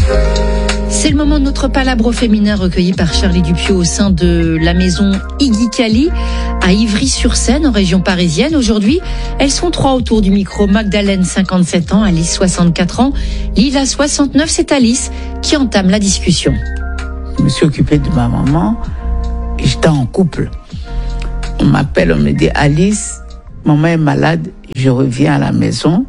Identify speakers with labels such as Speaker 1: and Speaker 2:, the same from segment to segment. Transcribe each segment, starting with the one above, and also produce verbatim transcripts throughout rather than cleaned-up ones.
Speaker 1: C'est le moment de notre palabre féminin recueilli par Charlie Dupieux au sein de la maison Iggy Cali à Ivry-sur-Seine en région parisienne. Aujourd'hui, elles sont trois autour du micro. Magdalene, cinquante-sept ans, Alice, soixante-quatre ans, Lila, soixante-neuf. C'est Alice qui entame la discussion.
Speaker 2: Je me suis occupée de ma maman et j'étais en couple. On m'appelle, on me dit Alice, maman est malade, je reviens à la maison.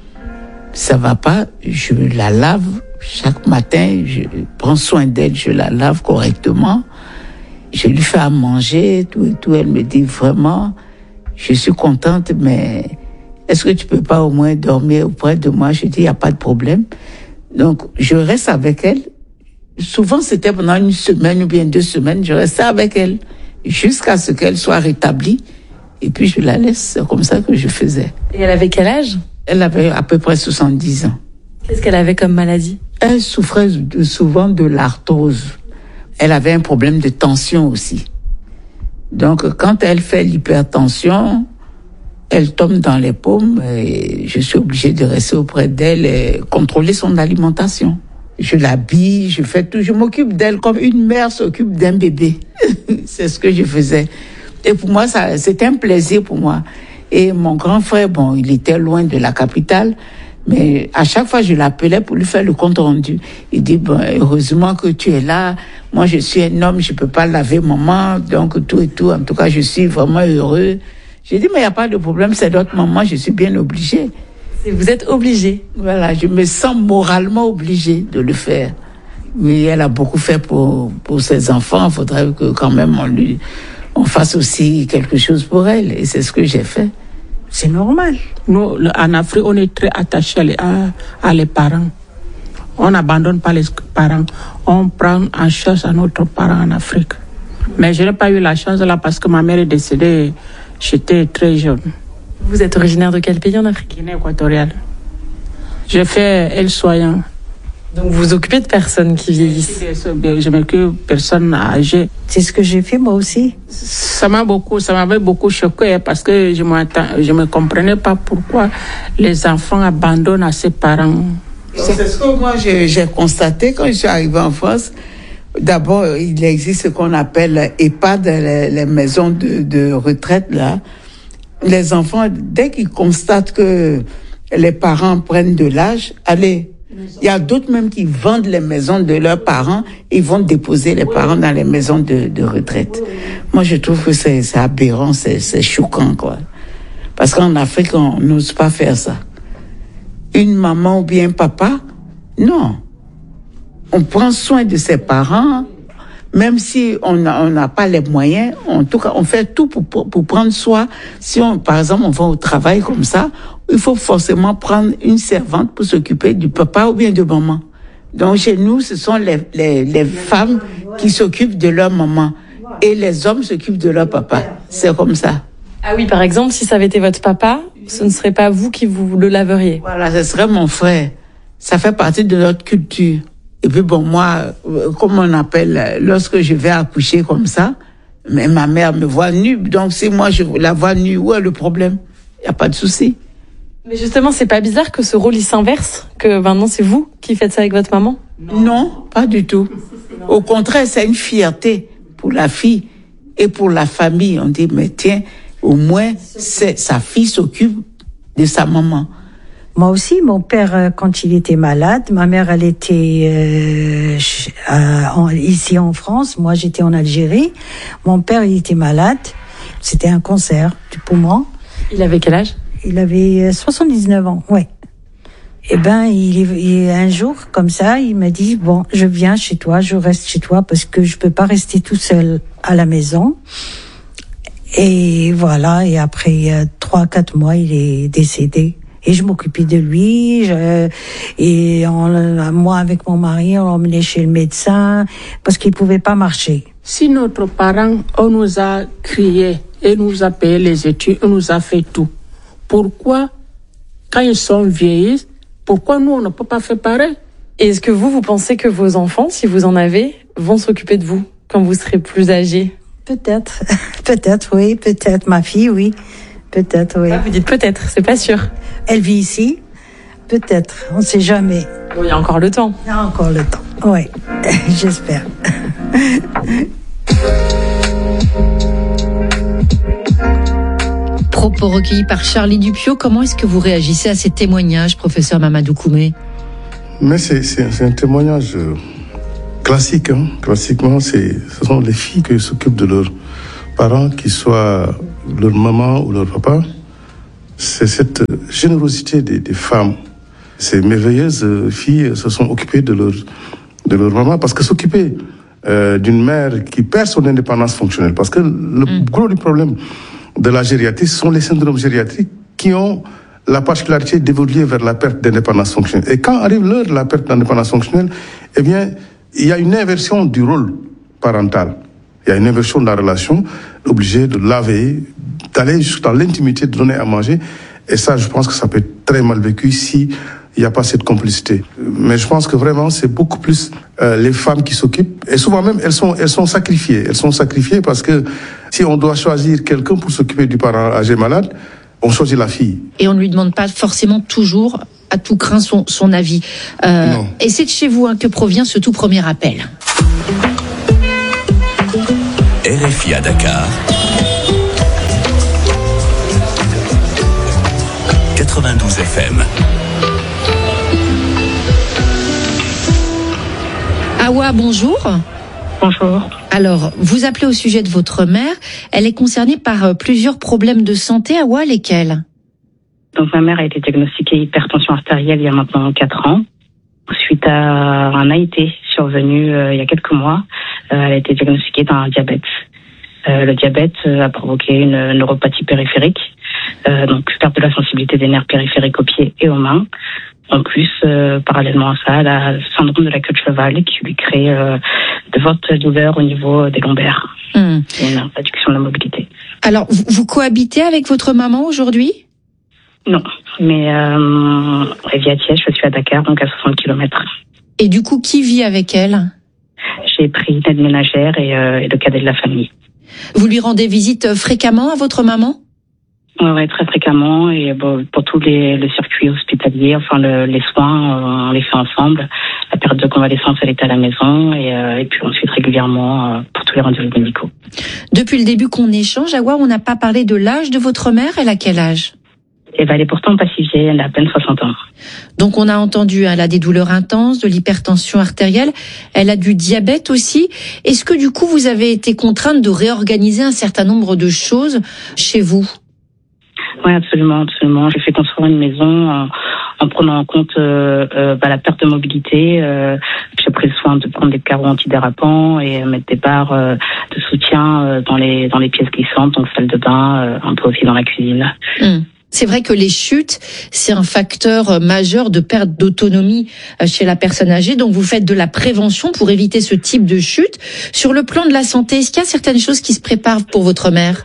Speaker 2: Ça va pas, je la lave. Chaque matin, je prends soin d'elle, je la lave correctement. Je lui fais à manger, tout et tout. Elle me dit vraiment, je suis contente, mais est-ce que tu peux pas au moins dormir auprès de moi? Je dis, il n'y a pas de problème. Donc, je reste avec elle. Souvent, c'était pendant une semaine ou bien deux semaines, je restais avec elle jusqu'à ce qu'elle soit rétablie. Et puis, je la laisse. C'est comme ça que je faisais.
Speaker 3: Et elle avait quel âge?
Speaker 2: Elle avait à peu près soixante-dix ans.
Speaker 3: Qu'est-ce qu'elle avait comme maladie?
Speaker 2: Elle souffrait de, souvent de l'arthrose. Elle avait un problème de tension aussi. Donc, quand elle fait l'hypertension, elle tombe dans les paumes et je suis obligée de rester auprès d'elle et contrôler son alimentation. Je l'habille, je fais tout, je m'occupe d'elle comme une mère s'occupe d'un bébé. C'est ce que je faisais. Et pour moi, ça, c'était un plaisir pour moi. Et mon grand frère, bon, il était loin de la capitale, mais à chaque fois, je l'appelais pour lui faire le compte rendu. Il dit, bon, heureusement que tu es là. Moi, je suis un homme, je peux pas laver maman, donc tout et tout. En tout cas, je suis vraiment heureux. J'ai dit, mais il n'y a pas de problème, c'est notre maman, je suis bien obligée.
Speaker 3: Et vous êtes obligée?
Speaker 2: Voilà, je me sens moralement obligée de le faire. Oui, elle a beaucoup fait pour, pour ses enfants. Il faudrait que quand même on lui, on fasse aussi quelque chose pour elle. Et c'est ce que j'ai fait.
Speaker 4: C'est normal.
Speaker 5: Nous, en Afrique, on est très attachés à, à les parents. On n'abandonne pas les parents. On prend en charge à notre parent en Afrique. Mais je n'ai pas eu la chance là parce que ma mère est décédée. J'étais très jeune.
Speaker 3: Vous êtes originaire de quel pays en Afrique?
Speaker 5: Guinée équatoriale. J'ai fait aide-soignant.
Speaker 3: Donc vous vous occupez de personnes qui vieillissent?
Speaker 5: Je m'occupe de personnes âgées.
Speaker 4: C'est ce que j'ai fait moi aussi.
Speaker 5: Ça m'a beaucoup, ça m'avait beaucoup choqué parce que je ne me comprenais pas pourquoi les enfants abandonnent à ses parents.
Speaker 2: C'est ce que moi j'ai, j'ai constaté quand je suis arrivée en France. D'abord, il existe ce qu'on appelle EHPAD, les, les maisons de, de retraite là. Les enfants, dès qu'ils constatent que les parents prennent de l'âge, allez, il y a d'autres même qui vendent les maisons de leurs parents et vont déposer les parents dans les maisons de, de retraite. Moi, je trouve que c'est, c'est aberrant, c'est, c'est choquant, quoi. Parce qu'en Afrique, on n'ose pas faire ça. Une maman ou bien un papa, non. On prend soin de ses parents, même si on n'a on n'a pas les moyens. En tout cas, on fait tout pour, pour, pour prendre soin. Si on, par exemple, on va au travail comme ça, il faut forcément prendre une servante pour s'occuper du papa ou bien de maman. Donc, chez nous, ce sont les, les, les femmes qui s'occupent de leur maman et les hommes s'occupent de leur papa. C'est comme ça.
Speaker 3: Ah oui, par exemple, si ça avait été votre papa, ce ne serait pas vous qui vous le laveriez.
Speaker 2: Voilà, ce serait mon frère. Ça fait partie de notre culture. Et puis bon, moi, comme on appelle, lorsque je vais accoucher comme ça, mais ma mère me voit nue. Donc si moi je la vois nue, où est le problème? Il n'y a pas de souci.
Speaker 3: Mais justement, c'est pas bizarre que ce rôle il s'inverse, que maintenant c'est vous qui faites ça avec votre maman?
Speaker 2: Non, non, pas du tout. Au contraire, c'est une fierté pour la fille et pour la famille. On dit, mais tiens, au moins, c'est, sa fille s'occupe de sa maman.
Speaker 4: Moi aussi, mon père, quand il était malade, ma mère, elle était euh, euh, en, ici en France, moi j'étais en Algérie. Mon père, il était malade, c'était un cancer du poumon.
Speaker 3: Il avait quel âge?
Speaker 4: Il avait soixante-dix-neuf ans, ouais. Eh ben, il, il, un jour, comme ça, il m'a dit, bon, je viens chez toi, je reste chez toi parce que je peux pas rester tout seul à la maison. Et voilà, et après trois, quatre mois, il est décédé. Et je m'occupais de lui, je, et on, moi avec mon mari, on l'emmenait chez le médecin parce qu'il pouvait pas marcher.
Speaker 5: Si notre parent, on nous a crié et nous a payé les études, on nous a fait tout. Pourquoi, quand ils sont vieillis, pourquoi nous on ne peut pas faire pareil?
Speaker 3: Et est-ce que vous, vous pensez que vos enfants, si vous en avez, vont s'occuper de vous quand vous serez plus âgés?
Speaker 4: Peut-être, peut-être, oui, peut-être. Ma fille, oui. Peut-être, oui.
Speaker 3: Ah, vous dites peut-être, c'est pas sûr.
Speaker 4: Elle vit ici. peut-être. On ne sait jamais.
Speaker 3: Bon, il y a encore le temps.
Speaker 4: Il y a encore le temps. Oui, j'espère.
Speaker 1: Propos recueillis par Charlie Dupieux. Comment est-ce que vous réagissez à ces témoignages, professeur Mamadou Koumé?
Speaker 6: Mais c'est, c'est, c'est un témoignage classique. Hein. Classiquement, c'est, ce sont les filles qui s'occupent de leurs parents, qu'ils soient leur maman ou leur papa. C'est cette générosité des, des femmes. Ces merveilleuses filles se sont occupées de leur, de leur maman, parce que s'occuper euh, d'une mère qui perd son indépendance fonctionnelle, parce que le mmh. gros du problème de la gériatrie, ce sont les syndromes gériatriques qui ont la particularité d'évoluer vers la perte d'indépendance fonctionnelle. Et quand arrive l'heure de la perte d'indépendance fonctionnelle, eh bien, il y a une inversion du rôle parental. Il y a une inversion de la relation, obligé de laver, d'aller jusque dans l'intimité, de donner à manger. Et ça, je pense que ça peut être très mal vécu si il n'y a pas cette complicité. Mais je pense que vraiment, c'est beaucoup plus euh, les femmes qui s'occupent. Et souvent même, elles sont, elles sont sacrifiées. Elles sont sacrifiées parce que si on doit choisir quelqu'un pour s'occuper du parent âgé malade, on choisit la fille.
Speaker 1: Et on ne lui demande pas forcément toujours, à tout craint, son, son avis. Euh,
Speaker 6: non.
Speaker 1: Et c'est de chez vous hein, que provient ce tout premier appel.
Speaker 7: R F I à Dakar. quatre-vingt-douze F M.
Speaker 1: Awa, bonjour.
Speaker 8: Bonjour.
Speaker 1: Alors, vous appelez au sujet de votre mère. Elle est concernée par plusieurs problèmes de santé. Awa, lesquels?
Speaker 8: Donc, ma mère a été diagnostiquée hypertension artérielle il y a maintenant quatre ans. Suite à un A I T survenu euh, il y a quelques mois, euh, elle a été diagnostiquée d'un diabète. Euh, le diabète euh, a provoqué une neuropathie périphérique, euh, donc perte de la sensibilité des nerfs périphériques aux pieds et aux mains. En plus, euh, parallèlement à ça, elle a le syndrome de la queue de cheval qui lui crée euh, de fortes douleurs au niveau des lombaires
Speaker 1: mmh.
Speaker 8: et une réduction de la mobilité.
Speaker 1: Alors, vous, vous cohabitez avec votre maman aujourd'hui?
Speaker 8: Non, mais euh, elle vit à Thiès, je suis à Dakar, donc à soixante kilomètres.
Speaker 1: Et du coup, qui vit avec elle?
Speaker 8: J'ai pris une aide ménagère et, euh, et le cadet de la famille.
Speaker 1: Vous lui rendez visite fréquemment à votre maman?
Speaker 8: Oui, ouais, très fréquemment, et bon, pour tous les, les circuits hospitaliers, enfin le, les soins, euh, on les fait ensemble. La période de convalescence, elle est à la maison, et, euh, et puis ensuite régulièrement euh, pour tous les rendez-vous médicaux.
Speaker 1: Depuis le début qu'on échange, Awa, on n'a pas parlé de l'âge de votre mère. Elle a quel âge?
Speaker 8: Et ben, elle est pourtant pas si vieille, elle a à peine soixante ans.
Speaker 1: Donc on a entendu, elle a des douleurs intenses, de l'hypertension artérielle, elle a du diabète aussi. Est-ce que du coup vous avez été contrainte de réorganiser un certain nombre de choses chez vous?
Speaker 8: Oui, absolument, absolument. J'ai fait construire une maison en, en prenant en compte euh, euh, bah, la perte de mobilité. Euh, j'ai pris le soin de prendre des carreaux antidérapants et mettre des barres euh, de soutien euh, dans les dans les pièces glissantes, donc salle de bain, euh, un peu aussi dans la cuisine.
Speaker 1: Mmh. C'est vrai que les chutes, c'est un facteur majeur de perte d'autonomie chez la personne âgée. Donc, vous faites de la prévention pour éviter ce type de chute. Sur le plan de la santé, est-ce qu'il y a certaines choses qui se préparent pour votre mère?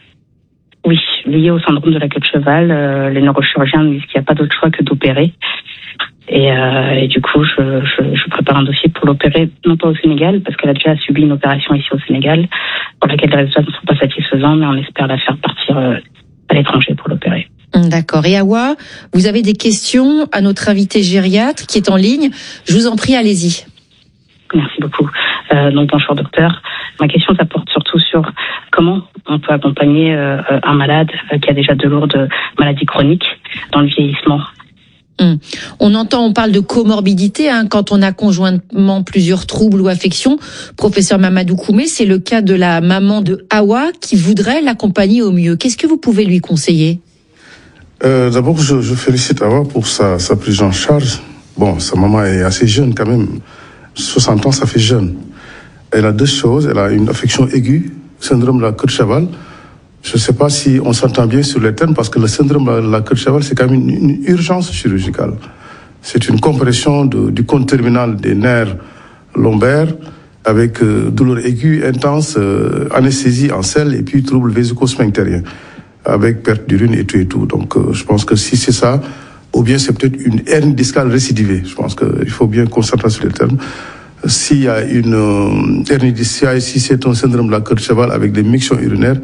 Speaker 8: Oui, lié au syndrome de la queue de cheval, euh, les neurochirurgiens disent qu'il n'y a pas d'autre choix que d'opérer. Et, euh, et du coup, je, je, je prépare un dossier pour l'opérer, non pas au Sénégal, parce qu'elle a déjà subi une opération ici au Sénégal, pour laquelle les résultats ne sont pas satisfaisants, mais on espère la faire partir euh, à l'étranger pour l'opérer.
Speaker 1: D'accord. Et Awa, vous avez des questions à notre invité gériatre qui est en ligne. Je vous en prie, allez-y.
Speaker 8: Merci beaucoup. Euh, donc bonjour docteur. Ma question ça porte surtout sur comment on peut accompagner euh, un malade euh, qui a déjà de lourdes maladies chroniques dans le vieillissement.
Speaker 1: Hum. On entend, on parle de comorbidité hein, quand on a conjointement plusieurs troubles ou affections. Professeur Mamadou Koumé, c'est le cas de la maman de Awa qui voudrait l'accompagner au mieux. Qu'est-ce que vous pouvez lui conseiller?
Speaker 6: Euh, d'abord, je, je félicite Awa pour sa, sa prise en charge. Bon, sa maman est assez jeune quand même. soixante ans, ça fait jeune. Elle a deux choses. Elle a une affection aiguë, syndrome de la queue de cheval. Je ne sais pas si on s'entend bien sur les termes, parce que le syndrome de la queue de cheval, c'est quand même une, une urgence chirurgicale. C'est une compression de, du cône terminal des nerfs lombaires avec euh, douleur aiguë, intense, euh, anesthésie en selle et puis trouble vésico-sphinctérien, avec perte d'urine et tout et tout. Donc, euh, je pense que si c'est ça, ou bien c'est peut-être une hernie discale récidivée. Je pense qu'il faut bien concentrer sur les termes. S'il y a une euh, hernie discale, si c'est un syndrome de la queue de cheval avec des mictions urinaires,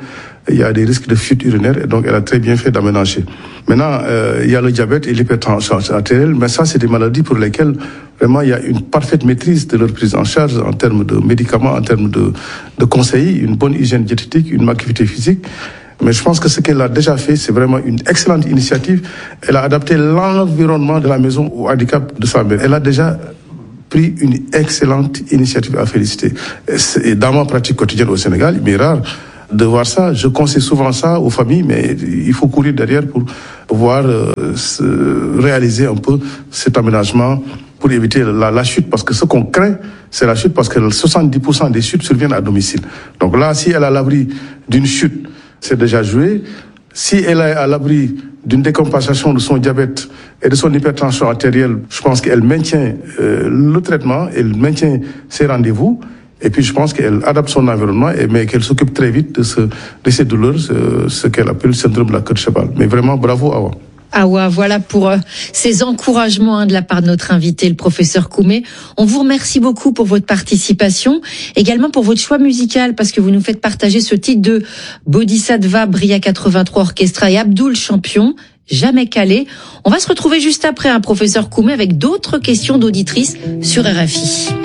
Speaker 6: il y a des risques de fuite urinaire, et donc elle a très bien fait d'aménager. Maintenant, euh, il y a le diabète et l'hypertension artérielle, mais ça, c'est des maladies pour lesquelles vraiment il y a une parfaite maîtrise de leur prise en charge en termes de médicaments, en termes de, de conseils, une bonne hygiène diététique, une activité physique. Mais je pense que ce qu'elle a déjà fait, c'est vraiment une excellente initiative. Elle a adapté l'environnement de la maison au handicap de sa mère. Elle a déjà pris une excellente initiative à féliciter. Et dans ma pratique quotidienne au Sénégal, il m'est rare de voir ça. Je conseille souvent ça aux familles, mais il faut courir derrière pour pouvoir euh, se réaliser un peu cet aménagement pour éviter la, la chute. Parce que ce qu'on craint, c'est la chute, parce que soixante-dix pour cent des chutes surviennent à domicile. Donc là, si elle est à l'abri d'une chute, c'est déjà joué. Si elle est à l'abri d'une décompensation de son diabète et de son hypertension artérielle, je pense qu'elle maintient euh, le traitement, elle maintient ses rendez-vous. Et puis je pense qu'elle adapte son environnement, mais qu'elle s'occupe très vite de, ce, de ces douleurs, ce, ce qu'elle appelle le syndrome de la queue de cheval. Mais vraiment, bravo Awa.
Speaker 1: Awa, voilà pour euh, ces encouragements hein, de la part de notre invité, le professeur Koumé. On vous remercie beaucoup pour votre participation, également pour votre choix musical, parce que vous nous faites partager ce titre de Bodhisattva, Bria quatre-vingt-trois Orchestra et Abdoul Champion, Jamais calé. On va se retrouver juste après un professeur Koumé avec d'autres questions d'auditrices sur R F I.